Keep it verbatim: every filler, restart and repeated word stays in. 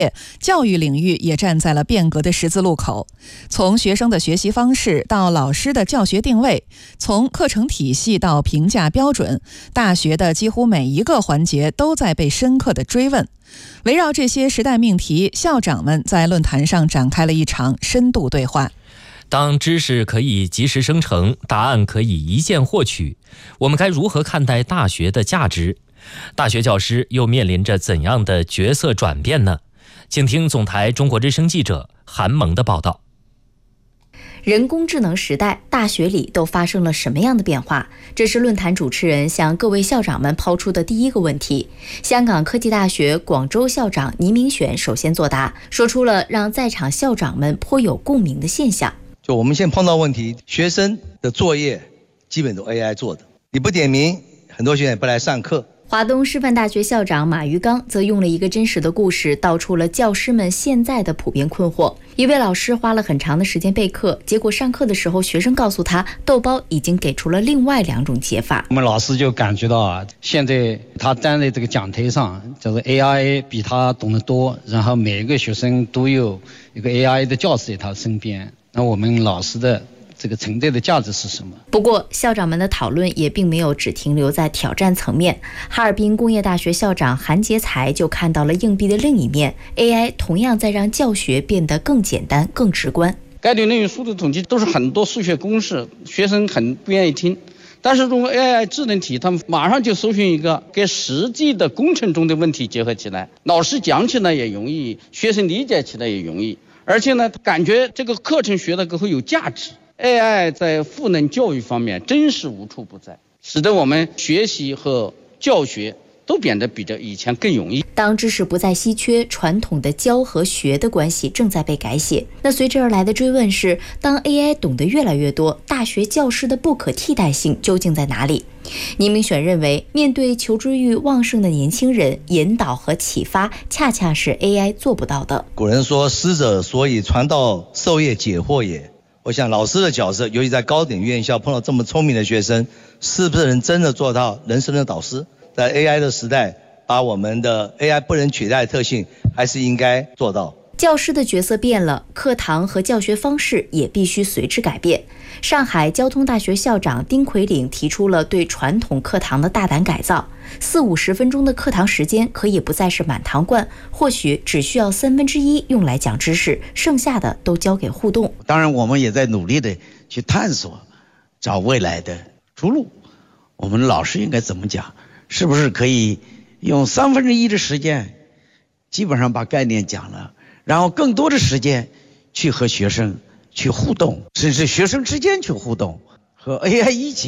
教育领域也站在了变革的十字路口。从学生的学习方式到老师的教学定位，从课程体系到评价标准，大学的几乎每一个环节都在被深刻的追问。围绕这些时代命题，校长们在论坛上展开了一场深度对话。 当知识可以及时生成，答案可以一键获取，我们该如何看待大学的价值？大学教师又面临着怎样的角色转变呢？请听总台中国之声记者韩萌的报道。 人工智能时代，大学里都发生了什么样的变化？这是论坛主持人向各位校长们抛出的第一个问题。香港科技大学广州校长倪明选首先作答，说出了让在场校长们颇有共鸣的现象。 就我们现在碰到问题，学生的作业基本都 A I 做的，你不点名，很多学生也不来上课。 华东师范大学校长马余刚则用了一个真实的故事，道出了教师们现在的普遍困惑。一位老师花了很长的时间备课，结果上课的时候，学生告诉他，豆包已经给出了另外两种解法。 我们老师就感觉到啊，现在他站在这个讲台上，就是 A I 比他懂得多，然后每一个学生都有一个 A I 的教师在他身边。那我们老师的这个存在的价值是什么？ 不过，校长们的讨论也并没有只停留在挑战层面。哈尔滨工业大学校长韩杰才就看到了硬币的另一面 ，A I 同样在让教学变得更简单、更直观。 概率论与数字统计都是很多数学公式，学生很不愿意听。但是用 A I 智能题，他们马上就搜寻一个跟实际的工程中的问题结合起来，老师讲起来也容易，学生理解起来也容易。而且呢，感觉这个课程学的更会有价值。A I 在赋能教育方面真是无处不在，使得我们学习和教学都变得比较以前更容易。 当知识不再稀缺，传统的教和学的关系正在被改写。那随之而来的追问是，当 A I 懂得越来越多，大学教师的不可替代性究竟在哪里？倪明选认为，面对求知欲旺盛的年轻人，引导和启发恰恰是 A I 做不到的。 古人说，师者，所以传道授业解惑也。我想老师的角色，尤其在高等院校碰到这么聪明的学生，是不是能真的做到人生的导师？在 A I 的时代，把我们的 A I 不能取代的特性还是应该做到。 教师的角色变了，课堂和教学方式也必须随之改变。上海交通大学校长丁奎岭提出了对传统课堂的大胆改造，四五十分钟的课堂时间可以不再是满堂灌，或许只需要三分之一用来讲知识，剩下的都交给互动。 当然我们也在努力的去探索，找未来的出路。我们老师应该怎么讲？是不是可以用三分之一的时间基本上把概念讲了，然后更多的时间去和学生去互动，甚至学生之间去互动，和 A I 一起